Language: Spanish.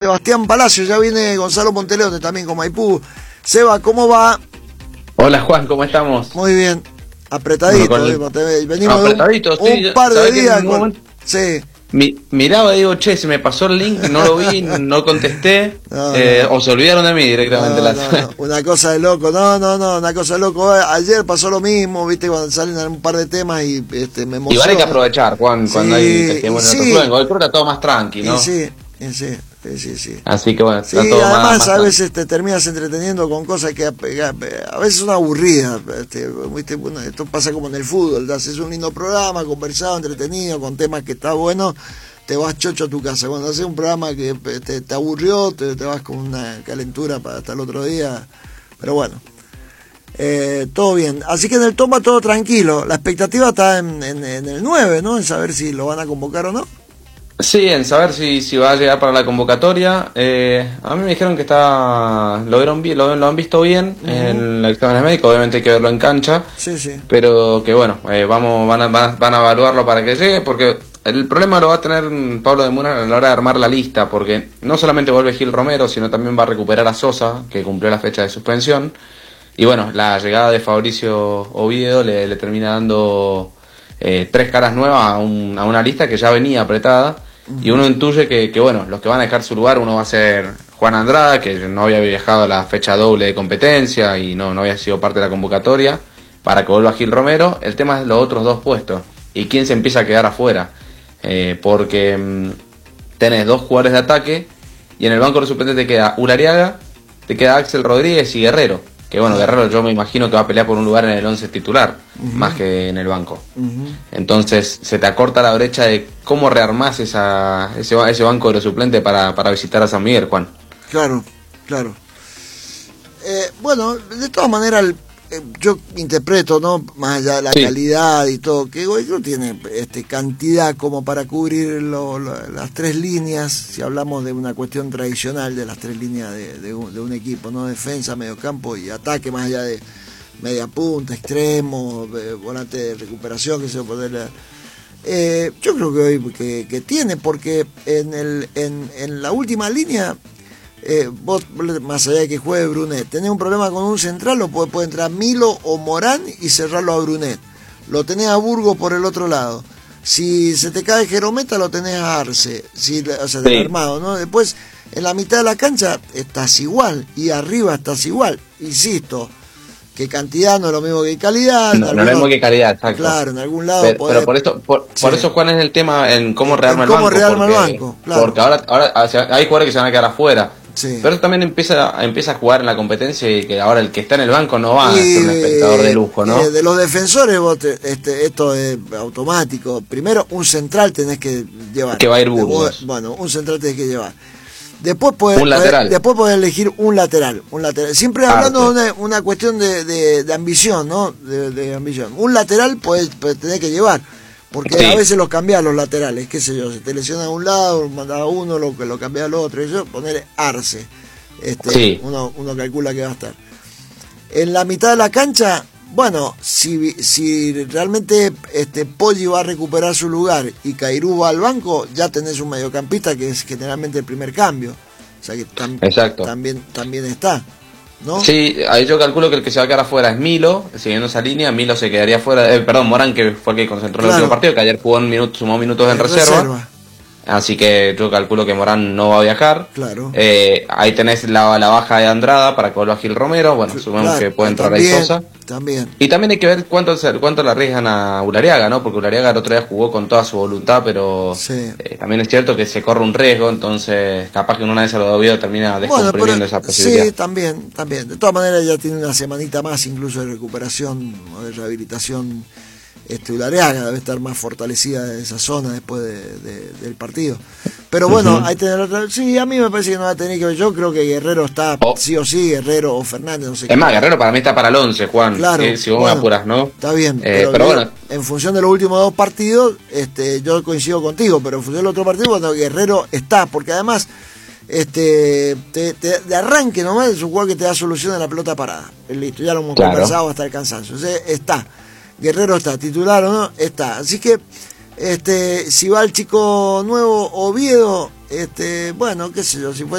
Sebastián Palacio, ya viene Gonzalo Monteleone también con Maipú. Seba, ¿cómo va? Hola Juan, ¿cómo estamos? Muy bien, apretadito, venimos apretadito, de un par de días sí. Miraba y digo, che, se me pasó el link, no lo vi, no contesté, no. O se olvidaron de mí directamente. Una cosa de loco, una cosa de loco. Ayer pasó lo mismo, viste, cuando salen un par de temas y me emociona. Y vale que aprovechar, Juan, cuando hay testimonio de otro flujo. El club está todo más tranqui, ¿no? Sí. Así que bueno, está todo además más a veces te terminas entreteniendo con cosas que a veces son aburridas, ¿viste? Bueno, esto pasa como en el fútbol, haces un lindo programa, conversado, entretenido, con temas que está bueno, te vas chocho a tu casa. Cuando haces un programa que te aburrió, te vas con una calentura para hasta el otro día, pero bueno. Todo bien, así que en el Toma todo tranquilo. La expectativa está en el 9, ¿no? En saber si lo van a convocar o no. Sí, en saber si va a llegar para la convocatoria. A mí me dijeron que lo han visto bien en el examen médico. Obviamente hay que verlo en cancha. Sí. Pero que bueno, van a evaluarlo para que llegue, porque el problema lo va a tener Pablo de Mura a la hora de armar la lista, porque no solamente vuelve Gil Romero, sino también va a recuperar a Sosa, que cumplió la fecha de suspensión. Y bueno, la llegada de Fabricio Oviedo le termina dando 3 caras nuevas a una lista que ya venía apretada. Y uno intuye que bueno, los que van a dejar su lugar, uno va a ser Juan Andrada, que no había viajado a la fecha doble de competencia y no había sido parte de la convocatoria, para que vuelva Gil Romero. El tema es los otros 2 puestos y quién se empieza a quedar afuera, porque tenés 2 jugadores de ataque y en el banco de suplentes te queda Ulariaga, te queda Axel Rodríguez y Guerrero. Que bueno, Guerrero yo me imagino que va a pelear por un lugar en el 11 titular, más que en el banco. Entonces se te acorta la brecha de cómo rearmás ese banco de los suplentes para visitar a San Miguel, Juan. Claro. Bueno, de todas maneras, yo interpreto, ¿no? Más allá de la calidad y todo, que no tiene cantidad como para cubrir las 3 líneas, si hablamos de una cuestión tradicional de las 3 líneas de un equipo, ¿no? Defensa, mediocampo y ataque, más allá de media punta, extremo, volante de recuperación, que se puede poder. Yo creo que hoy que tiene, porque en la última línea, vos, más allá de que juegue Brunet, tenés un problema con un central, puede entrar Milo o Morán y cerrarlo a Brunet. Lo tenés a Burgos por el otro lado. Si se te cae Jerometa, lo tenés a Arce, del armado, ¿no? Después, en la mitad de la cancha estás igual, y arriba estás igual. Insisto, que cantidad no es lo mismo que calidad. No es lo mismo que calidad, exacto. Claro, en algún lado. Pero por eso, Juan, es el tema en cómo rearma el banco. Claro. Porque ahora hay jugadores que se van a quedar afuera. Sí. Pero también empieza a jugar en la competencia y que ahora el que está en el banco no va a ser un espectador de lujo, ¿no? De los defensores, esto es automático. Primero, un central tenés que llevar. Que va a ir Burgos. Bueno, un central tenés que llevar. Después podés elegir un lateral. Siempre hablando de una cuestión de ambición, ¿no? De ambición. Un lateral podés tener que llevar. Porque a veces los cambiás los laterales, qué sé yo, se te lesiona a un lado, mandaba uno, lo cambiás al otro, y yo poner Arce, uno calcula que va a estar. En la mitad de la cancha, bueno, si realmente Poggi va a recuperar su lugar y Cairú va al banco, ya tenés un mediocampista que es generalmente el primer cambio, o sea que también está, ¿no? Sí, ahí yo calculo que el que se va a quedar afuera es Milo, siguiendo esa línea. Milo se quedaría afuera, Morán, que fue el que concentró el último partido, que ayer sumó minutos en reserva. Así que yo calculo que Morán no va a viajar. Claro. Ahí tenés la baja de Andrada para que vuelva Gil Romero. Bueno, sumamos que puede entrar ahí Sosa. También. Y también hay que ver cuánto le arriesgan a Ulariaga, ¿no? Porque Ulariaga el otro día jugó con toda su voluntad, pero también es cierto que se corre un riesgo, entonces capaz que en una de esas Oviedo termina descomprimiendo esa posibilidad. Sí, también. De todas maneras ya tiene una semanita más incluso de recuperación o de rehabilitación. Ulariaga debe estar más fortalecida de esa zona después del partido. Pero bueno, hay que tener otra. Sí, a mí me parece que no va a tener que ver. Yo creo que Guerrero está sí o sí, Guerrero o Fernández, no sé. Es más, Guerrero para mí está para el 11, Juan. Claro. Si vos me apuras, ¿no? Está bien. Pero bueno. En función de los últimos 2 partidos, yo coincido contigo, pero en función del otro partido, bueno, Guerrero está, porque además. De arranque nomás es un jugador que te da solución en la pelota parada. Listo, ya lo hemos conversado hasta el cansancio. Está. Guerrero está, titular o no, está. Así que, si va el chico nuevo Oviedo, bueno, qué sé yo, si fue